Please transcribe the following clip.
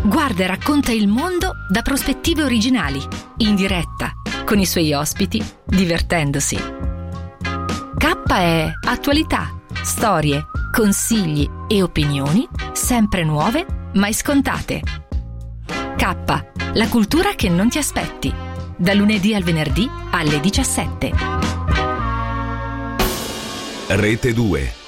Guarda e racconta il mondo da prospettive originali, in diretta, con i suoi ospiti, divertendosi. K è attualità, storie, consigli e opinioni, sempre nuove, mai scontate. K, la cultura che non ti aspetti. Da lunedì al venerdì alle 17. Rete 2.